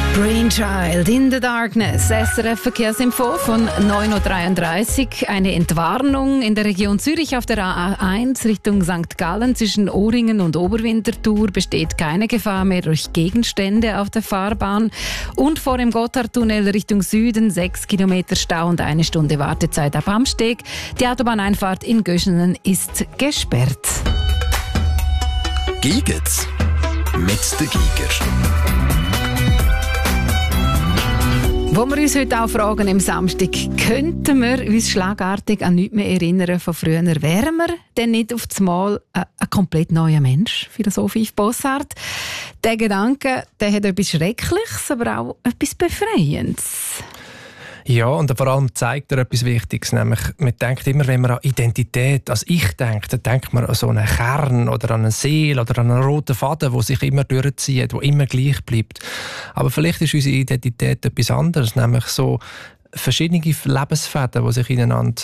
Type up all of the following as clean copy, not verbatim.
Brainchild in the Darkness. SRF Verkehrsinfo von 9.33 Uhr. Eine Entwarnung in der Region Zürich auf der A1 Richtung St. Gallen zwischen Ohringen und Oberwinterthur besteht keine Gefahr mehr durch Gegenstände auf der Fahrbahn. Und vor dem Gotthardtunnel Richtung Süden 6 Kilometer Stau und 1 Stunde Wartezeit ab Amsteg. Die Autobahneinfahrt in Göschenen ist gesperrt. Giget's mit der Giger. Wo wir uns heute auch fragen am Samstag, könnten wir uns schlagartig an nichts mehr erinnern von früher? Wären wir denn nicht auf einmal ein komplett neuer Mensch? Philosoph Yves Bossart. Der Gedanke, der hat etwas Schreckliches, aber auch etwas Befreiendes. Ja, und vor allem zeigt er etwas Wichtiges. Nämlich, man denkt immer, wenn man an Identität, als ich denke, dann denkt man an so einen Kern oder an eine Seele oder an einen roten Faden, der sich immer durchzieht, der immer gleich bleibt. Aber vielleicht ist unsere Identität etwas anderes, nämlich so verschiedene Lebensfäden, die sich ineinander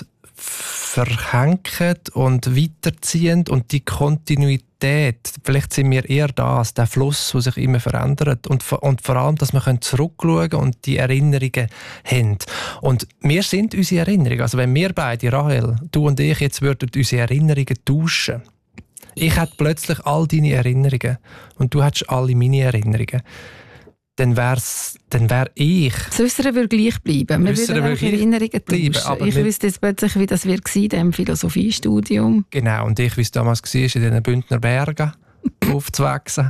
verhängen und weiterziehen und die Kontinuität, vielleicht sind wir eher das, der Fluss, der sich immer verändert und vor allem, dass wir zurückschauen und die Erinnerungen haben. Und wir sind unsere Erinnerungen. Also wenn wir beide, Rahel, du und ich, jetzt würden unsere Erinnerungen tauschen. Ich hätte plötzlich all deine Erinnerungen und du hättest alle meine Erinnerungen. Dann wär ich... Das Äußere würde gleich bleiben. Wir würden auch Erinnerungen tauschen. Ich wüsste jetzt plötzlich, wie das war in diesem Philosophiestudium. Genau, und ich, wie es damals war, in den Bündner Bergen aufzuwachsen.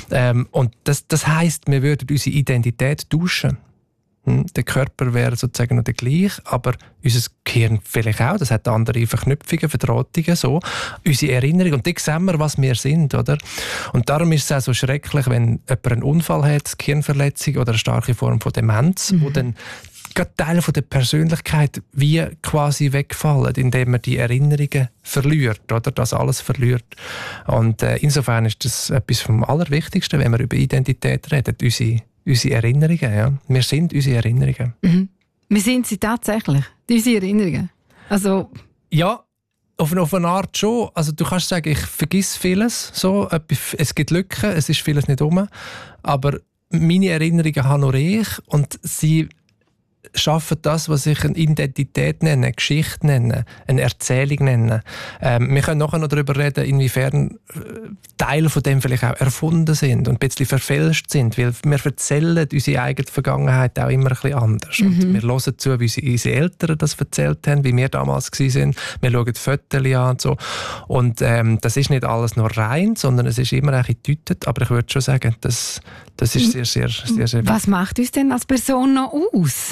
Und das heisst, wir würden unsere Identität tauschen. Der Körper wäre sozusagen noch der gleiche, aber unser Gehirn vielleicht auch. Das hat andere Verknüpfungen, Verdrahtungen, so. Unsere Erinnerung. Und dann sehen wir, was wir sind, oder? Und darum ist es auch so schrecklich, wenn jemand einen Unfall hat, eine Gehirnverletzung oder eine starke Form von Demenz, wo dann gerade Teile von der Persönlichkeit wie quasi wegfallen, indem man die Erinnerungen verliert, oder? Das alles verliert. Und insofern ist das etwas vom Allerwichtigsten, wenn wir über Identität reden, unsere Erinnerungen, ja. Wir sind unsere Erinnerungen. Mhm. Wir sind sie tatsächlich, unsere Erinnerungen. Also... Ja, auf eine Art schon. Also du kannst sagen, ich vergiss vieles. So. Es gibt Lücken, es ist vieles nicht rum. Aber meine Erinnerungen habe nur ich und sie schaffen das, was ich eine Identität nenne, eine Geschichte nenne, eine Erzählung nenne. Wir können nachher noch darüber reden, inwiefern Teile von dem vielleicht auch erfunden sind und ein bisschen verfälscht sind, weil wir erzählen unsere eigene Vergangenheit auch immer ein bisschen anders. Und wir hören zu, wie unsere Eltern das erzählt haben, wie wir damals waren. Wir schauen die Fotos an und so. Und das ist nicht alles nur rein, sondern es ist immer ein bisschen gedeutet. Aber ich würde schon sagen, das ist sehr, sehr, sehr, sehr wichtig. Was macht uns denn als Person noch aus?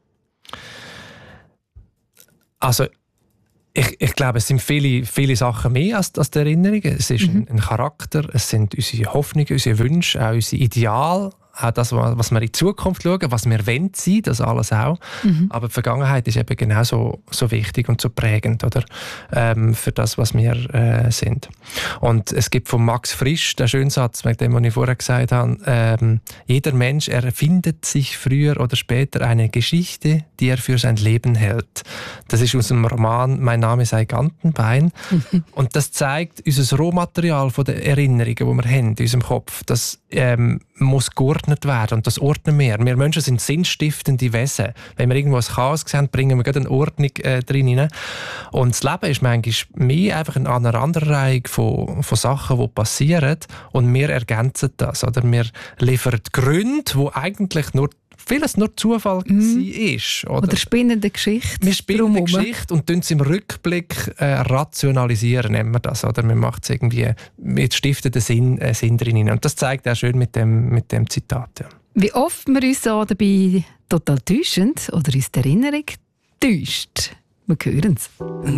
Also, ich glaube, es sind viele Sachen mehr als die Erinnerungen. Es ist ein Charakter, es sind unsere Hoffnungen, unsere Wünsche, auch unsere Ideale, auch das, was wir in die Zukunft schauen, was wir wollen sein, das alles auch. Aber die Vergangenheit ist eben genauso so wichtig und so prägend, oder? Für das, was wir sind. Und es gibt von Max Frisch den schönen Satz, mit dem, was ich vorher gesagt habe, jeder Mensch erfindet sich früher oder später eine Geschichte, die er für sein Leben hält. Das ist aus dem Roman «Mein Name sei Gantenbein». Und das zeigt unser Rohmaterial von den Erinnerungen, die wir haben in unserem Kopf. Das muss geordnet werden und das ordnen wir. Wir Menschen sind sinnstiftende Wesen. Wenn wir irgendwo ein Chaos sehen, bringen wir gerade eine Ordnung drin rein. Und das Leben ist manchmal mehr einfach eine Aneinanderreihung von Sachen, die passieren und wir ergänzen das. Oder wir liefern Gründe, die eigentlich vieles nur Zufall war. Oder spinnende Geschichte. Wir spinnen eine Geschichte und tun es im Rückblick rationalisieren, nennen wir das. Oder man macht es irgendwie mit stiftenden Sinn drin. Und das zeigt auch schön mit dem Zitat. Ja. Wie oft wir uns so dabei total täuschen oder uns die Erinnerung täuscht. Wir hören es.